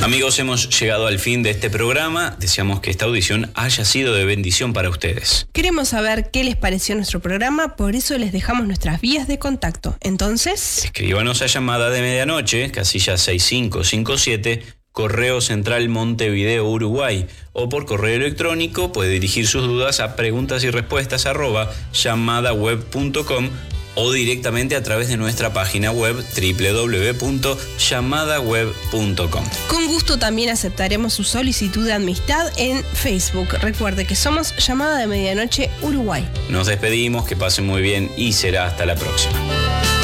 Amigos, hemos llegado al fin de este programa. Deseamos que esta audición haya sido de bendición para ustedes. Queremos saber qué les pareció nuestro programa, por eso les dejamos nuestras vías de contacto. Entonces, escríbanos a Llamada de Medianoche, casilla 6557, Correo Central Montevideo, Uruguay, o por correo electrónico puede dirigir sus dudas a preguntasyrrespuestas@llamadaweb.com o directamente a través de nuestra página web www.llamadaweb.com. Con gusto también aceptaremos su solicitud de amistad en Facebook. Recuerde que somos Llamada de Medianoche Uruguay. Nos despedimos, que pasen muy bien y será hasta la próxima.